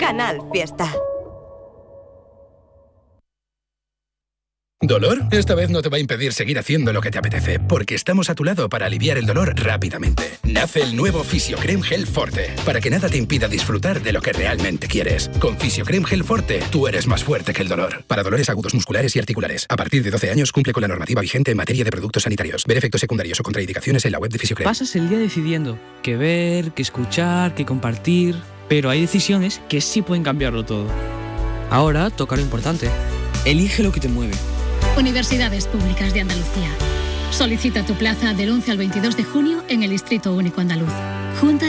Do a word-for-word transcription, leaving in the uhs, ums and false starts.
Canal Fiesta. ¿Dolor? Esta vez no te va a impedir seguir haciendo lo que te apetece, porque estamos a tu lado para aliviar el dolor rápidamente. Nace el nuevo Fisiocrem Gel Forte, para que nada te impida disfrutar de lo que realmente quieres. Con Fisiocrem Gel Forte, tú eres más fuerte que el dolor. Para dolores agudos musculares y articulares. A partir de doce años cumple con la normativa vigente en materia de productos sanitarios. Ver efectos secundarios o contraindicaciones en la web de Fisiocrem. Pasas el día decidiendo qué ver, qué escuchar, qué compartir, pero hay decisiones que sí pueden cambiarlo todo. Ahora toca lo importante. Elige lo que te mueve. Universidades Públicas de Andalucía. Solicita tu plaza del once al veintidós de junio en el Distrito Único Andaluz. Junta